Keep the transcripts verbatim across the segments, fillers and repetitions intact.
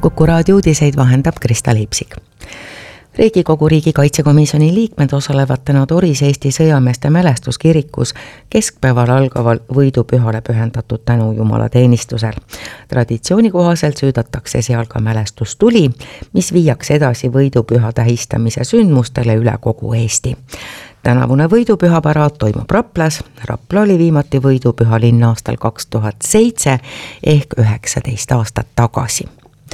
Kuku raadio uudiseid vahendab Krista Leipsik. Riigikogu riigikaitsekomisjoni liikmed osalevad täna Toris Eesti sõjameeste mälestuskirikus keskpäeval algaval võidupühale pühendatud tänu Jumala teenistusel. Traditsiooni kohaselt süüdatakse seal ka mälestustuli, mis viiakse edasi võidupüha tähistamise sündmustele üle kogu Eesti. Tänavune võidupüha paraad toimub Raplas. Rapla oli viimati võidupüha linn aastal kaks tuhat seitse ehk üheksateist aastat tagasi.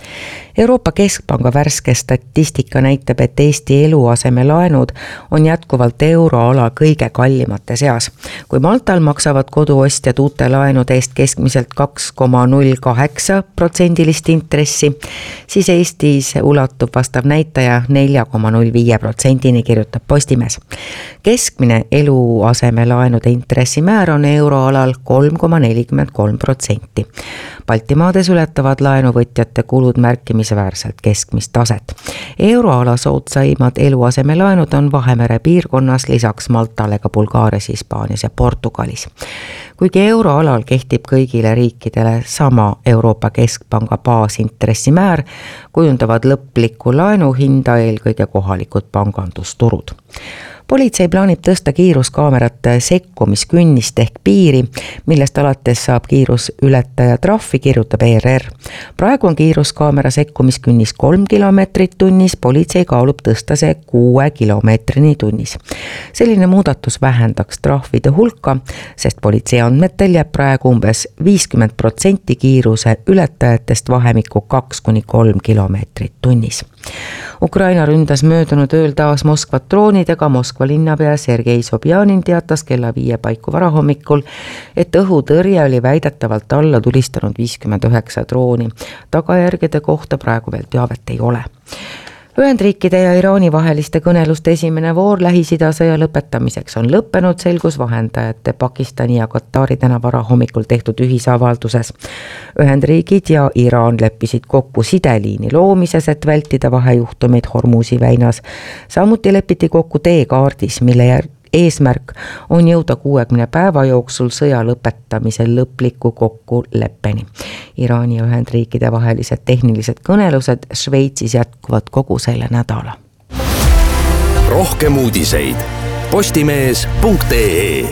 Euroopa Keskpanga värske statistika näitab, et Eesti eluasemelaenud on jätkuvalt euroala kõige kallimate seas. Kui Maltal maksavad koduostjad uute laenude eest keskmiselt kaks koma null kaheksa protsendilist intressi, siis Eestis ulatub vastav näitaja neli koma null viis protsendini, kirjutab Postimees. Keskmine eluasemelaenude intressimäär on euroalal kolm koma nelikümmend kolm protsenti. Baltimaades ületavad laenuvõtjate kulud märkimisväärselt keskmist taset. Euroala soodsaimad eluasemelaenud on Vahemere piirkonnas, lisaks Maltale ka Bulgaarias, Hispaanias ja Portugalis. Kuigi euroalal kehtib kõigile riikidele sama Euroopa Keskpanga baasintressimäär, kujundavad lõplikku laenuhinda eelkõige kohalikud pangandusturud. Politsei plaanib tõsta kiiruskaamerate sekkumiskünnist ehk piiri, millest alates saab kiirusületaja trahvi, kirjutab E R R. Praegu on kiiruskaamera sekkumiskünnis kolm kilomeetrit tunnis, politsei kaalub tõsta see kuue kilomeetrini tunnis. Selline muudatus vähendaks trahvide hulka, sest politsei andmetel jääb praegu umbes viiskümmend protsenti kiiruse ületajatest vahemikku kaks kuni kolm kilomeetrit tunnis. Ukraina ründas möödunud ööl taas Moskvat droonidega. Moskva linnapea Sergei Sobjanin teatas kella viie paiku varahommikul, et õhutõrje oli väidetavalt alla tulistanud viiskümmend üheksa drooni. Tagajärgede kohta praegu veel teavet ei ole. Ühendriikide ja Iraani vaheliste kõneluste esimene voor Lähis-Ida sõja lõpetamiseks on lõppenud, selgus vahendajate Pakistani ja Katari täna varahommikul tehtud ühisavalduses. Ühendriigid ja Iraan leppisid kokku sideliini loomises, et vältida vahejuhtumeid Hormuzi väinas. Samuti lepiti kokku teekaardis, mille järg eesmärk on jõuda kuuekümne päeva jooksul sõja lõpetamisel lõpliku kokkuleppeni. Iraani ja Ühendriikide vahelised tehnilised kõnelused Šveitsis jätkuvad kogu selle nädala. Rohkem uudiseid postimees punkt ee.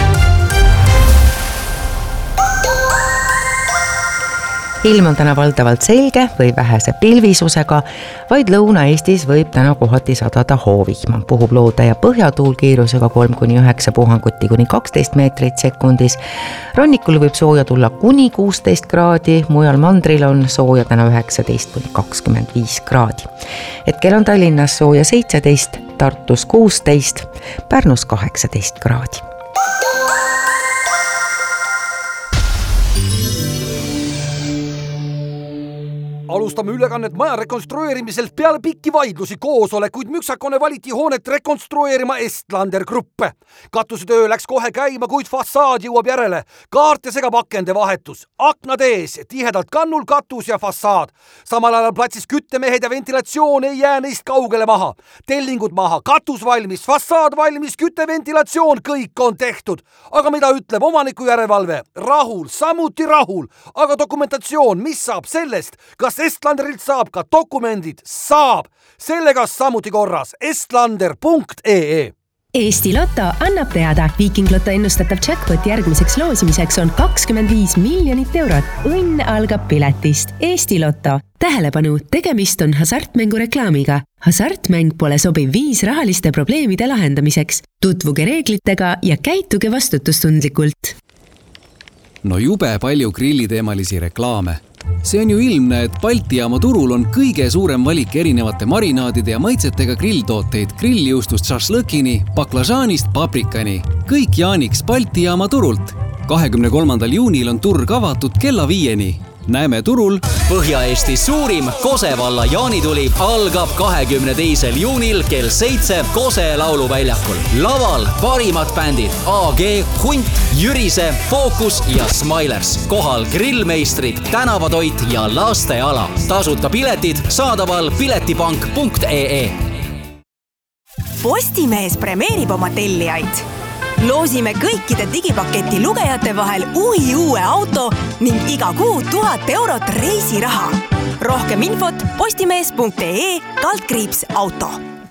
Ilm on täna valdavalt selge või vähese pilvisusega, vaid Lõuna-Eestis võib täna kohati sadada hoovihma. Puhub loode ja põhjatuul kiirusega kolm kuni üheksa puhanguti kuni kaksteist meetrit sekundis. Rannikul võib sooja tulla kuni kuusteist kraadi, mujal mandril on sooja täna üheksateist kuni kakskümmend viis kraadi. Hetkel on Tallinnas sooja seitseteist, Tartus kuusteist, Pärnus kaheksateist kraadi. Alustame ülekannet maja rekonstrueerimiselt peale pikki vaidlusi koosolekuid müksakone valiti hoonet rekonstrueerima Estlander Gruppe. Katusetöö läks kohe käima, kuid fassaad jõuab järele. Kaarte segab akende vahetus. Aknad ees, tihedalt kannul katus ja fassaad. Samal ajal platsis küttemehed ja ventilatsioon ei jää neist kaugele maha. Tellingud maha, katus valmis, fassaad valmis, kütteventilatsioon, kõik on tehtud. Aga mida ütleb omaniku järelevalve? Rahul, samuti rahul. Aga dokumentatsioon, mis saab sellest? Kas Estlanderilt saab ka dokumendid? Saab! Sellega samuti korras. Estlander punkt ee. Eesti Lotto annab teada. Viiking Lotto ennustatav jackpot järgmiseks loosimiseks on kakskümmend viis miljonit eurot. Õnn algab piletist. Eesti Lotto. Tähelepanu, tegemist on hasartmängu reklaamiga. Hasartmäng pole sobiv viis rahaliste probleemide lahendamiseks. Tutvuge reeglitega ja käituge vastutustundlikult. No jube palju grilliteemalisi reklaame. See on ju ilmne, et Balti jaama turul on kõige suurem valik erinevate marinaadide ja maitsetega grilltooteid grilljuustust šašlõkini, baklažaanist paprikani. Kõik jaaniks Balti jaama turult. kahekümne kolmandal juunil on turg avatud kella viieni. Näeme turul. Põhja-Eesti suurim Kose valla jaanituli algab kahekümne teisel juunil kell seitse Kose lauluväljakul. Laval parimad bändid A G, Hunt, Jürise, Focus ja Smilers. Kohal grillmeistrid, tänavatoit ja lasteala. Tasuta piletid saadaval piletipank punkt ee. Postimees premeerib oma tellijaid. loosime kõikide digipaketi lugejate vahel uhi uue auto ning iga kuu tuhat eurot reisiraha. Rohkem infot postimees.ee kaldkriips auto.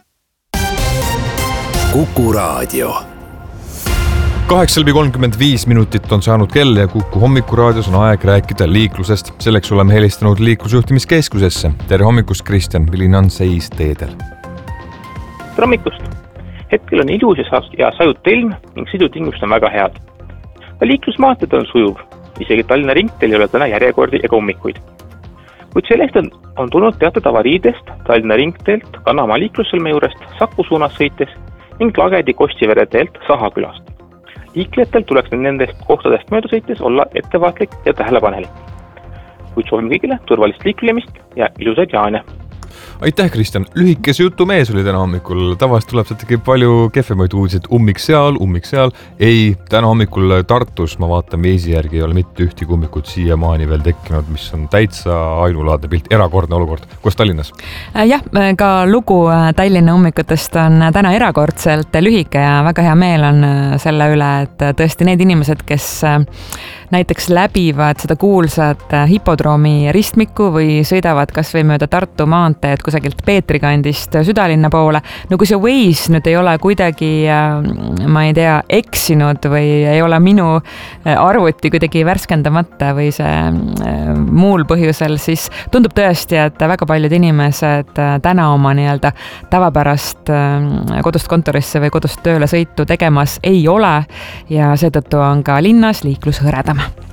Kuku Raadio. kaheksa läbi kolmkümmend viis minutit on saanud kell ja Kuku hommikuraadios on aeg rääkida liiklusest. Selleks oleme helistanud liiklusjuhtimiskeskusesse. Tere hommikust, Kristjan, milline on seis teedel? Tere hommikust! Hetkel on ilus ja sajut ilm ning sõidutingimused on väga head. Liiklusmaanteed on sujuv, isegi Tallinna ringteel ei ole täna järjekordi ega ummikuid. Kuid sellest on, on tulnud teatud avariidest Tallinna ringteelt Kannamaa liiklussõlme juurest Saku suunas sõites ning Lagedi Kostivere teelt Sahakülast. Liiklejatel tuleks nendest kohtadest mööda sõites olla ettevaatlik ja tähelepanelik. Kuid soovime kõigile turvalist liiklemist ja ilusaid jaane. Aitäh, Kristjan. Lühikese jutu mees oli täna hommikul. Tavast tuleb seetegi palju kehvemaid uudiseid. Ummik seal, ummik seal. Ei, täna hommikul Tartus, ma vaatan viisi järgi, ei ole mitte ühtegi ummikut siiamaani veel tekkinud, mis on täitsa ainulaadne pilt, erakordne olukord. Kus Tallinnas? Jah, ka lugu Tallinna ummikutest on täna erakordselt lühike ja väga hea meel on selle üle, et tõesti need inimesed, kes näiteks läbivad seda kuulsat hipodroomi ristmikku või sõidavad kas või mööda Tartu maanteed kusagilt Peetri kandist südalinna poole. No kui see Waze nüüd ei ole kuidagi, ma ei tea, eksinud või ei ole minu arvuti kuidagi värskendamata või see muul põhjusel, siis tundub tõesti, et väga paljud inimesed täna oma nii-öelda tavapärast kodust kontorisse või kodust tööle sõitu tegemas ei ole ja seetõttu on ka linnas liiklus hõredam.